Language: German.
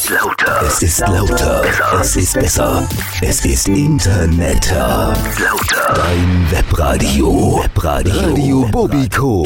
ist lauter. Es ist lauter. Es ist besser. Es ist Internetter. Lauter. Dein Webradio. Radio Bobiko.